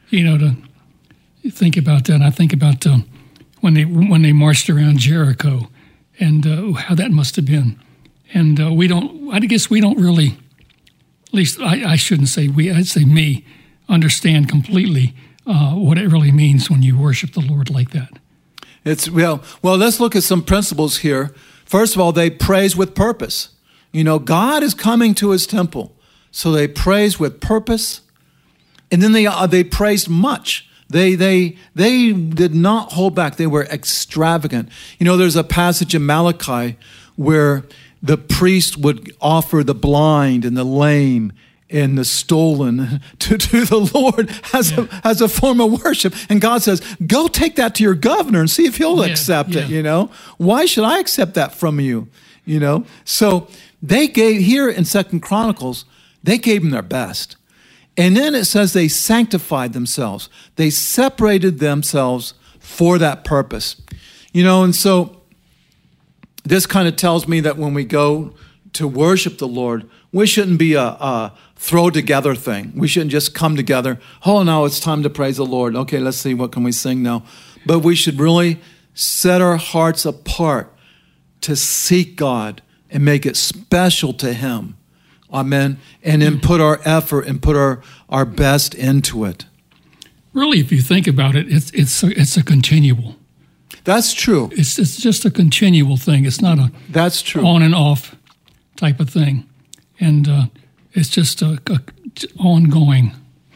To think about that, I think about when they marched around Jericho, and how that must have been. And I guess we don't really, at least I shouldn't say we, I'd say me, understand completely what it really means when you worship the Lord like that. Well, let's look at some principles here. First of all, they praise with purpose. God is coming to his temple, so they praise with purpose, and then they praised much. They did not hold back. They were extravagant. There's a passage in Malachi where the priest would offer the blind and the lame and the stolen to the Lord as a form of worship. And God says, go take that to your governor and see if he'll accept it, Why should I accept that from you, So they gave, here in 2 Chronicles, they gave them their best. And then it says they sanctified themselves. They separated themselves for that purpose. And so this kind of tells me that when we go to worship the Lord, we shouldn't be a throw together thing. We shouldn't just come together. Oh, now it's time to praise the Lord. Okay, let's see, what can we sing now? But we should really set our hearts apart to seek God and make it special to him. Amen. And then put our effort and put our best into it. Really, if you think about it, it's a continual. That's true. It's just a continual thing. It's not a that's true on and off type of thing, and it's just a ongoing.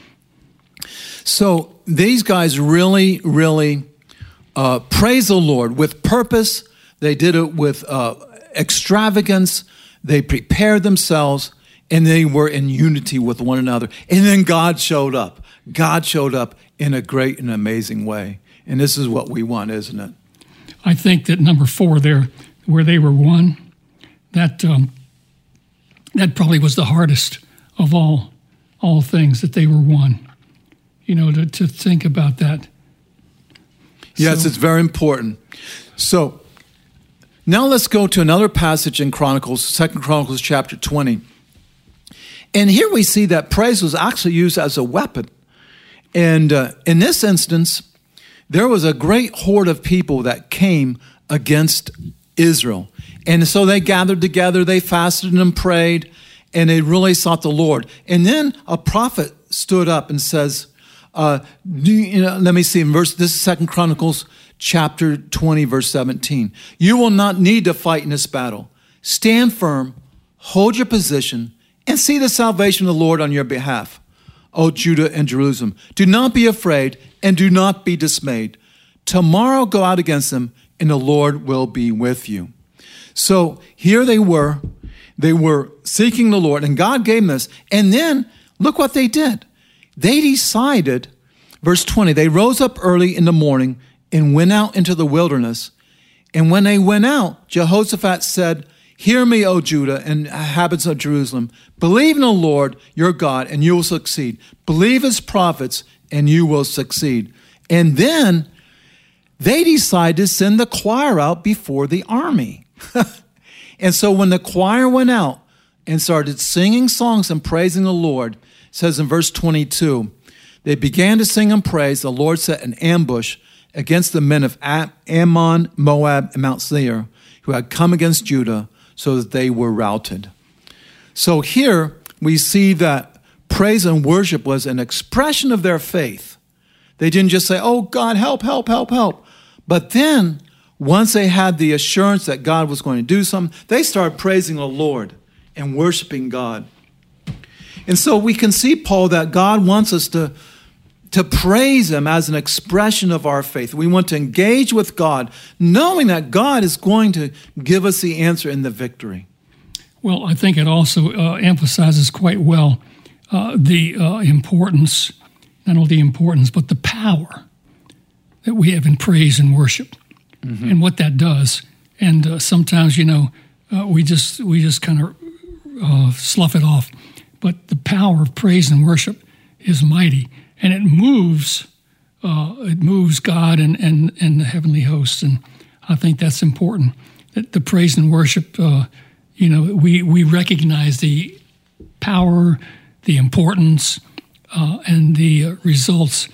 So these guys really, really praise the Lord with purpose. They did it with extravagance. They prepared themselves, and they were in unity with one another. And then God showed up. God showed up in a great and amazing way. And this is what we want, isn't it? I think that number 4 there, where they were one, that probably was the hardest of all things, that they were one. To think about that. Yes, it's very important. So now let's go to another passage in Chronicles, 2 Chronicles chapter 20. And here we see that praise was actually used as a weapon. And in this instance, there was a great horde of people that came against Israel. And so they gathered together, they fasted and prayed, and they really sought the Lord. And then a prophet stood up and says, let me see, this is 2 Chronicles chapter 20, verse 17. You will not need to fight in this battle. Stand firm, hold your position, and see the salvation of the Lord on your behalf, O Judah and Jerusalem. Do not be afraid and do not be dismayed. Tomorrow go out against them, and the Lord will be with you. So here they were seeking the Lord, and God gave them this. And then look what they did. They decided, verse 20, they rose up early in the morning and went out into the wilderness. And when they went out, Jehoshaphat said, hear me, O Judah and inhabitants of Jerusalem. Believe in the Lord your God, and you will succeed. Believe his prophets, and you will succeed. And then they decided to send the choir out before the army. And so when the choir went out and started singing songs and praising the Lord, it says in verse 22, they began to sing and praise. The Lord set an ambush against the men of Ammon, Moab, and Mount Seir, who had come against Judah, so that they were routed. So here we see that praise and worship was an expression of their faith. They didn't just say, oh, God, help, help, help, help. But then once they had the assurance that God was going to do something, they started praising the Lord and worshiping God. And so we can see, Paul, that God wants us to praise him as an expression of our faith. We want to engage with God, knowing that God is going to give us the answer in the victory. Well, I think it also emphasizes quite well the importance, not only the importance, but the power that we have in praise and worship, and what that does. And sometimes, we just kind of slough it off. But the power of praise and worship is mighty. And it moves God and the heavenly hosts, and I think that's important. That the praise and worship, we recognize the power, the importance, and the results